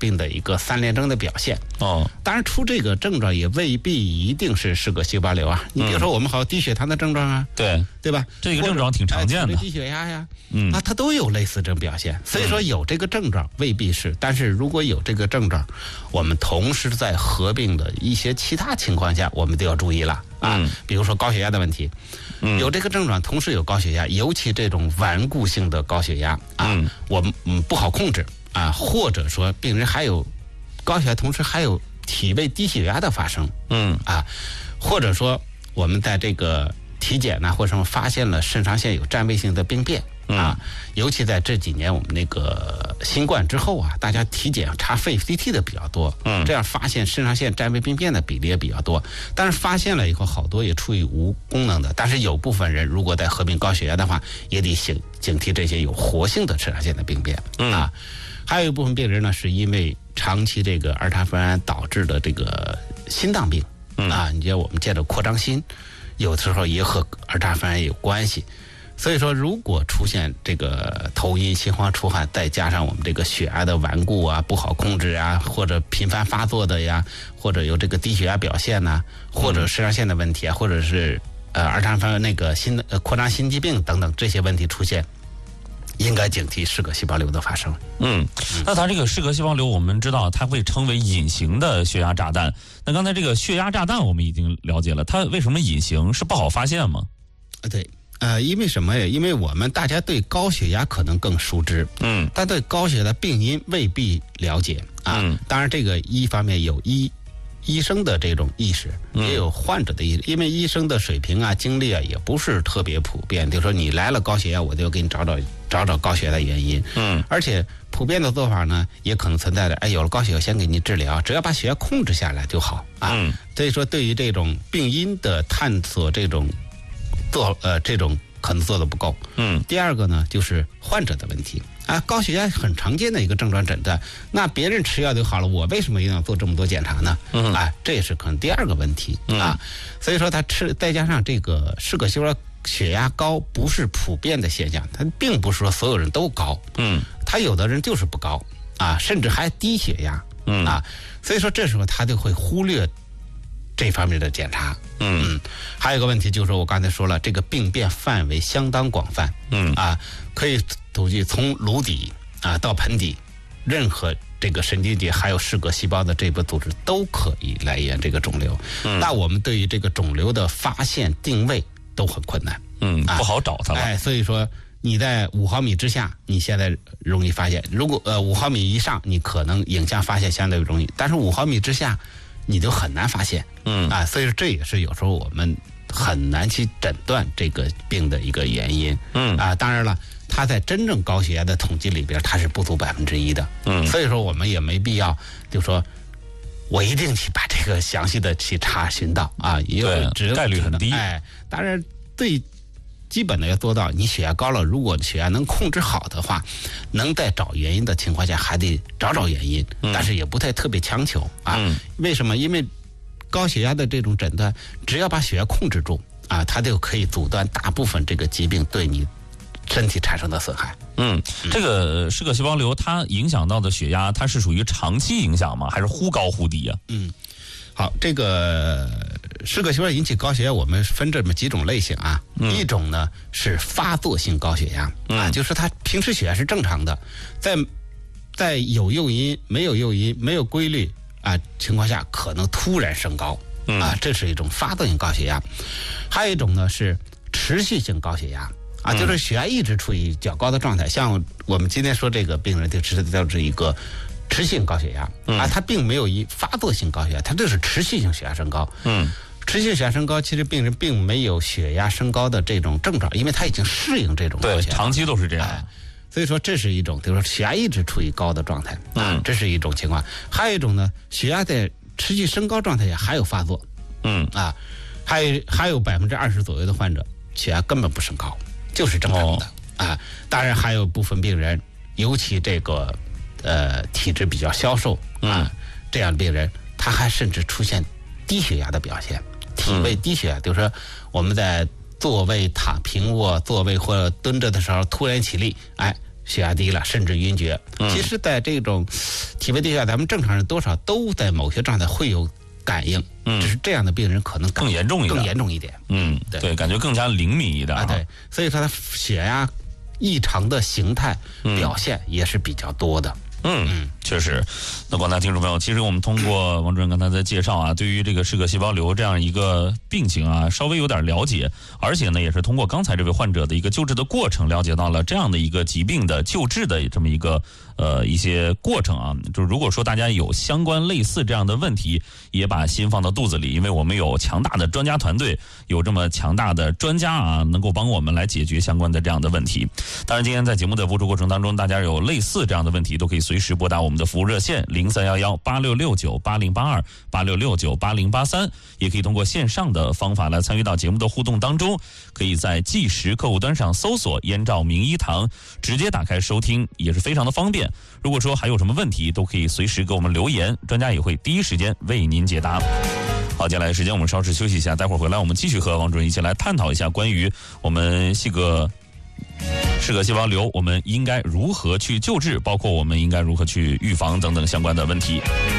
病的一个3联征的表现。当然出这个症状也未必一定是嗜铬细胞瘤啊。你比如说我们好像低血糖的症状啊，对吧？ 这个症状挺常见的， 低血压呀，它都有类似这种表现。所以说有这个症状未必是，但是如果有这个症状，我们同时在合并的一些其他情况下，我们都要注意了啊。比如说高血压的问题，有这个症状，同时有高血压，尤其这种顽固性的高血压啊，我们不好控制啊，或者说病人还有高血压，同时还有体位低血压的发生，或者说我们在这个体检呢或者什么发现了肾上腺有占位性的病变啊，尤其在这几年我们那个新冠之后啊，大家体检查肺 CT 的比较多，这样发现肾上腺占位病变的比例也比较多。但是发现了以后，好多也处于无功能的。但是有部分人如果在合并高血压的话，也得警惕这些有活性的肾上腺的病变啊。还有一部分病人呢，是因为长期这个儿茶酚胺导致的这个心脏病啊，你像我们见到扩张心，有的时候也和儿茶酚胺有关系。所以说，如果出现这个头晕、心慌、出汗，再加上我们这个血压的顽固啊、不好控制啊，或者频繁发作的呀，或者有这个低血压表现呐，或者肾上腺的问题啊，或者是儿茶酚那个扩张心肌病等等这些问题出现，应该警惕嗜铬细胞瘤的发生。 那它这个嗜铬细胞瘤，我们知道它会称为隐形的血压炸弹。那刚才这个血压炸弹我们已经了解了，它为什么隐形？是不好发现吗？ 对。因为什么呀？因为我们大家对高血压可能更熟知，但对高血压的病因未必了解啊。当然，这个一方面有医生的这种意识，也有患者的意识，因为医生的水平啊、经历啊也不是特别普遍。比如说你来了高血压，我就给你找找高血压的原因。而且普遍的做法呢，也可能存在的，有了高血压先给你治疗，只要把血压控制下来就好啊。所以说，对于这种病因的探索，这种可能做的不够。第二个呢，就是患者的问题啊，高血压很常见的一个症状诊断，那别人吃药就好了，我为什么一定要做这么多检查呢？这也是可能第二个问题啊。所以说他再加上这个嗜铬细胞血压高不是普遍的现象，它并不是说所有人都高，他有的人就是不高啊，甚至还低血压啊，所以说这时候他就会忽略这方面的检查。还有一个问题就是说我刚才说了，这个病变范围相当广泛，可以统计从颅底啊到盆底，任何这个神经节还有嗜铬细胞的这部组织都可以来源这个肿瘤。那我们对于这个肿瘤的发现定位都很困难， 不好找它了。 所以说你在5毫米之下，你现在容易发现；如果5毫米以上，你可能影像发现相对容易，但是5毫米之下，你就很难发现。所以说这也是有时候我们很难去诊断这个病的一个原因。当然了，它在真正高血压的统计里边，它是不足1%的。所以说我们也没必要就说我一定去把这个详细的去查询到啊，因为概率很低。 当然最基本的要做到，你血压高了，如果血压能控制好的话，能在找原因的情况下还得找原因，但是也不太特别强求啊。为什么？因为高血压的这种诊断，只要把血压控制住啊，它就可以阻断大部分这个疾病对你身体产生的损害。 这个嗜铬细胞瘤它影响到的血压，它是属于长期影响吗？还是忽高忽低啊？ 好，这个嗜铬细胞引起高血压，我们分这么几种类型啊。一种呢是发作性高血压啊，就是他平时血压是正常的，在有诱因、没有诱因、没有规律啊情况下，可能突然升高啊，这是一种发作性高血压。还有一种呢是持续性高血压啊，就是血压一直处于较高的状态，像我们今天说这个病人就是一个持续性高血压啊，它并没有发作性高血压，它就是持续性血压升高。持续血压升高，其实病人并没有血压升高的这种症状，因为他已经适应这种高血压， 对，长期都是这样。 所以说这是一种，就是说血压一直处于高的状态这是一种情况。还有一种呢，血压在持续升高状态下还有发作，还有20%左右的患者血压根本不升高，就是正常的当然还有部分病人，尤其这个体质比较消瘦这样的病人，他还甚至出现低血压的表现，体位低血压，就是说我们在座位平卧、座位或蹲着的时候突然起立， 血压低了，甚至晕厥。其实，在这种体位低下，咱们正常人多少都在某些状态会有感应，只是这样的病人可能更严重一点。对，感觉更加灵敏一点啊。 对，所以说他血压异常的形态表现也是比较多的。 确实。那广大听众朋友，其实我们通过王主任刚才的介绍啊，对于这个嗜铬细胞瘤这样一个病情啊，稍微有点了解，而且呢，也是通过刚才这位患者的一个救治的过程，了解到了这样的一个疾病的救治的这么一些过程啊。就如果说大家有相关类似这样的问题，也把心放到肚子里，因为我们有强大的专家团队，有这么强大的专家啊，能够帮我们来解决相关的这样的问题。当然，今天在节目的播出过程当中，大家有类似这样的问题，都可以随时拨打我们的服务热线03118669808286698083，也可以通过线上的方法来参与到节目的互动当中，可以在计时客户端上搜索燕赵名医堂，直接打开收听，也是非常的方便。如果说还有什么问题，都可以随时给我们留言，专家也会第一时间为您解答。好，接下来的时间我们稍事休息一下，待会儿回来我们继续和王主任一起来探讨一下关于我们嗜铬细胞瘤我们应该如何去救治，包括我们应该如何去预防等等相关的问题。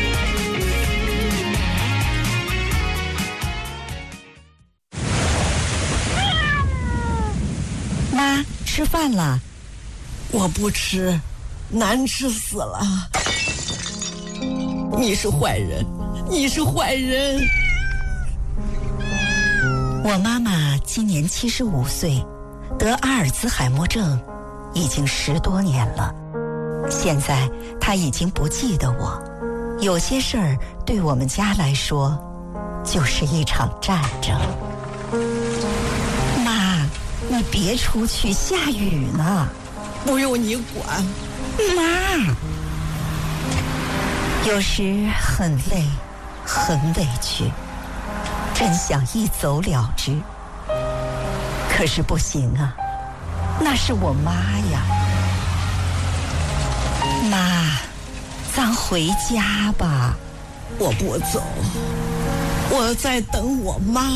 妈，吃饭了。 我不吃，难吃死了。你是坏人，你是坏人。 我妈妈今年75岁，得阿尔兹海默症已经10多年了。现在她已经不记得我，有些事儿对我们家来说就是一场战争。妈，你别出去，下雨呢。 不用你管。 妈，有时很累，很委屈，真想一走了之。可是不行啊，那是我妈呀。妈，咱回家吧。 我不走，我在等我妈。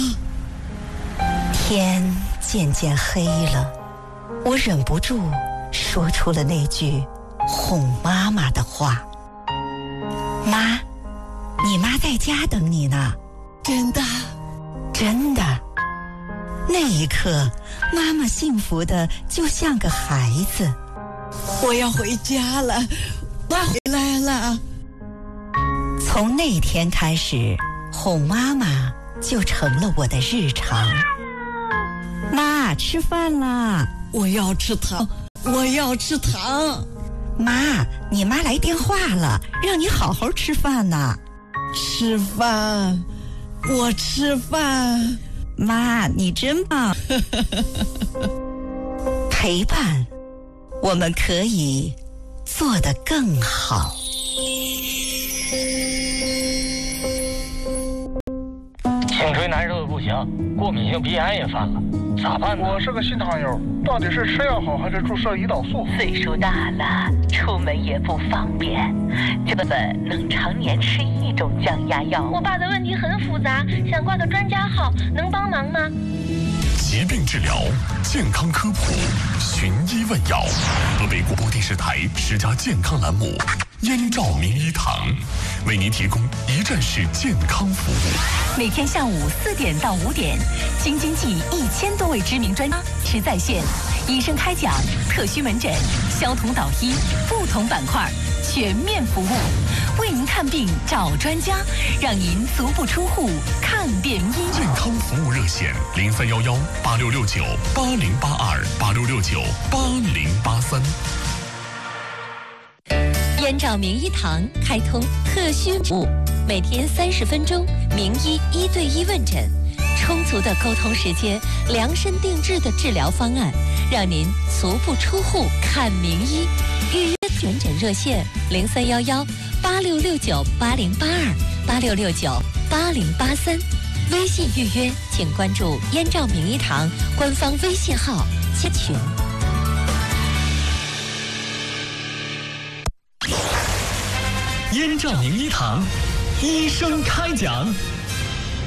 天渐渐黑了，我忍不住说出了那句哄妈妈的话。妈，你妈在家等你呢。 真的？ 真的。那一刻，妈妈幸福的就像个孩子。 我要回家了，妈回来了。 从那天开始，哄妈妈就成了我的日常。妈，吃饭啦！ 我要吃糖，我要吃糖。 妈，你妈来电话了，让你好好吃饭呢。 吃饭，我吃饭。 妈，你真棒。陪伴，我们可以做得更好。 颈椎难受的不行，过敏性鼻炎也犯了，咋办呢？ 我是个新糖友，到底是吃药好还是注射胰岛素？ 岁数大了，出门也不方便，这本能常年吃一种降压药。 我爸的问题很复杂，想挂个专家号，能帮忙吗？ 疾病治疗，健康科普，寻医问药。河北广播电视台10家健康栏目，燕赵名医堂为您提供一站式健康服务。 每天下午4点到5点，京津冀1000多位知名专家持在线，医生开讲，特需门诊，消同导医，不同板块全面服务，为您看病找专家，让您足不出户看便医。 健康服务热线03118669808286698083。 燕赵名医堂开通特需服务，每天30分钟名医1对1问诊，充足的沟通时间，量身定制的治疗方案，让您足不出户看名医。预约门诊热线03118669808286698083。微信预约请关注燕赵名医堂官方微信号加群。 燕赵名医堂，医生开讲。